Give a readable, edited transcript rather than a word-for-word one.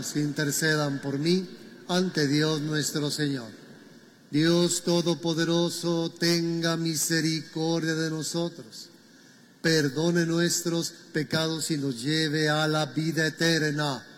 intercedan por mí ante Dios nuestro Señor. Dios Todopoderoso, tenga misericordia de nosotros, perdone nuestros pecados y nos lleve a la vida eterna.